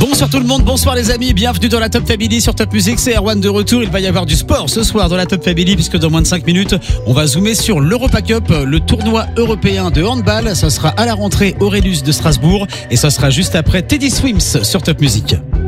Bonsoir tout le monde, bonsoir les amis, bienvenue dans la Top Family sur Top Music, c'est Erwan de retour. Il va y avoir du sport ce soir dans la Top Family puisque dans moins de 5 minutes, on va zoomer sur l'Europa Cup, le tournoi européen de handball. Ça sera à la rentrée Aurelius de Strasbourg et ça sera juste après Teddy Swims sur Top Music.